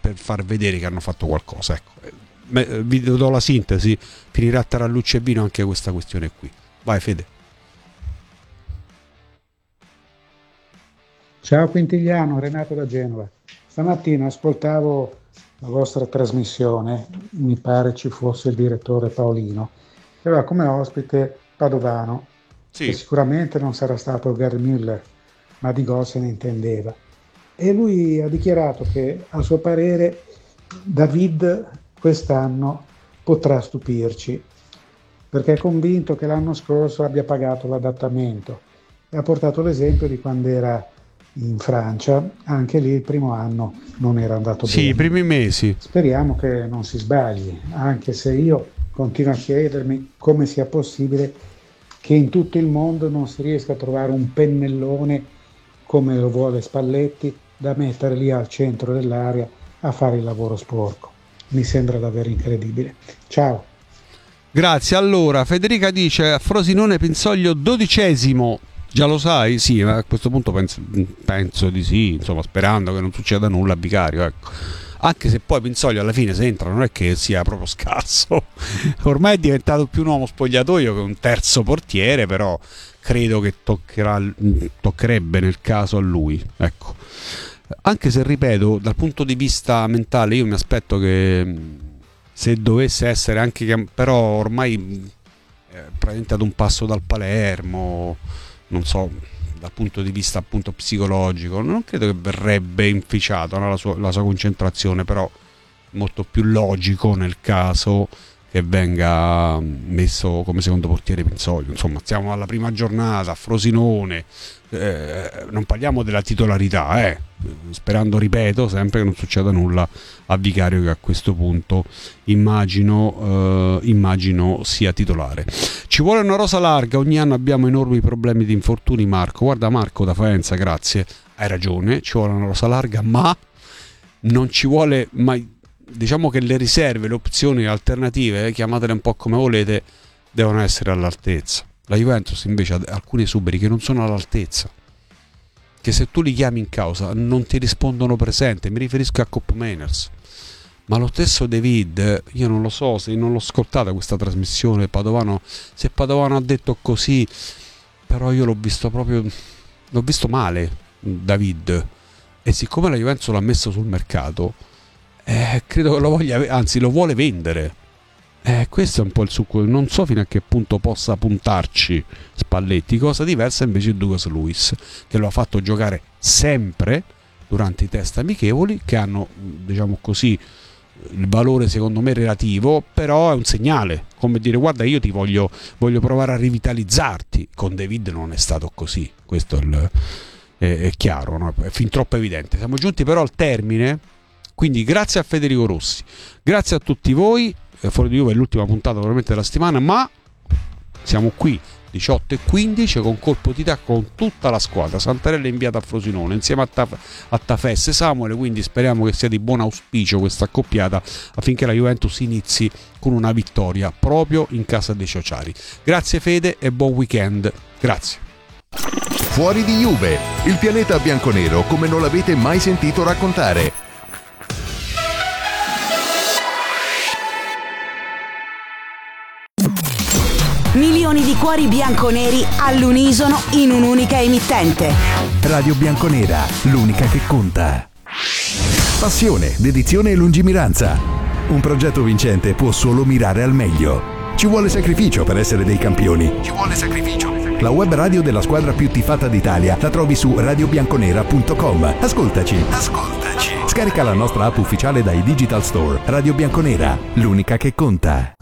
per far vedere che hanno fatto qualcosa. Ecco, vi do la sintesi, finirà a tarallucce e vino anche questa questione qui. Vai Fede. Ciao Quintigliano, Renato da Genova. Stamattina ascoltavo la vostra trasmissione, mi pare ci fosse il direttore Paolino, che aveva come ospite Padovano, che sicuramente non sarà stato Gary Müller, ma di gol se ne intendeva. E lui ha dichiarato che a suo parere David quest'anno potrà stupirci, perché è convinto che l'anno scorso abbia pagato l'adattamento, e ha portato l'esempio di quando era in Francia. Anche lì il primo anno non era andato bene. Sì, i primi mesi. Speriamo che non si sbagli, anche se io continuo a chiedermi come sia possibile che in tutto il mondo non si riesca a trovare un pennellone come lo vuole Spalletti da mettere lì al centro dell'area a fare il lavoro sporco. Mi sembra davvero incredibile. Ciao. Grazie. Allora, Federica dice a Frosinone Pinsoglio 12°. Già lo sai? Sì, ma a questo punto penso di sì, insomma, sperando che non succeda nulla a Vicario, ecco. Anche se poi Pinsoglio alla fine, se entra, non è che sia proprio scarso. Ormai è diventato più un uomo spogliatoio che un terzo portiere, però credo che toccherebbe nel caso a lui, ecco. Anche se, ripeto, dal punto di vista mentale io mi aspetto che, se dovesse essere anche, però ormai praticamente ad un passo dal Palermo, non so, dal punto di vista appunto psicologico, non credo che verrebbe inficiato, no, la sua concentrazione, però molto più logico nel caso che venga messo come secondo portiere Pinsoglio. Insomma, siamo alla prima giornata a Frosinone, non parliamo della titolarità, sperando, ripeto, sempre che non succeda nulla a Vicario, che a questo punto immagino sia titolare. Ci vuole una rosa larga, ogni anno abbiamo enormi problemi di infortuni. Marco, guarda, Marco da Faenza, grazie, hai ragione, ci vuole una rosa larga, ma non ci vuole mai. Diciamo che le riserve, le opzioni, le alternative, chiamatele un po' come volete, devono essere all'altezza. La Juventus invece ha alcuni esuberi che non sono all'altezza, che se tu li chiami in causa non ti rispondono presente. Mi riferisco a Koop Meiners, ma lo stesso David, io non lo so, se non l'ho ascoltata questa trasmissione Padovano, se Padovano ha detto così, però io l'ho visto male David, e siccome la Juventus l'ha messo sul mercato, credo che lo voglia, anzi lo vuole vendere. Questo è un po' il succo. Non so fino a che punto possa puntarci Spalletti. Cosa diversa invece di Douglas Luiz, che lo ha fatto giocare sempre durante i test amichevoli, che hanno, diciamo così, il valore secondo me relativo, però è un segnale, come dire: guarda, io ti voglio provare a rivitalizzarti. Con David non è stato così, questo è chiaro, no? È fin troppo evidente. Siamo giunti però al termine, quindi grazie a Federico Rossi, grazie a tutti voi. Fuori di Juve è l'ultima puntata probabilmente della settimana, ma siamo qui 18:15 con colpo di tacco con tutta la squadra. Santarelli è inviato a Frosinone insieme a Tafesse Samuele, quindi speriamo che sia di buon auspicio questa accoppiata affinché la Juventus inizi con una vittoria proprio in casa dei Ciociari. Grazie Fede e buon weekend. Grazie. Fuori di Juve, il pianeta bianconero come non l'avete mai sentito raccontare. Milioni di cuori bianconeri all'unisono in un'unica emittente. Radio Bianconera, l'unica che conta. Passione, dedizione e lungimiranza. Un progetto vincente può solo mirare al meglio. Ci vuole sacrificio per essere dei campioni. Ci vuole sacrificio. La web radio della squadra più tifata d'Italia la trovi su radiobianconera.com. Ascoltaci. Scarica la nostra app ufficiale dai Digital Store. Radio Bianconera, l'unica che conta.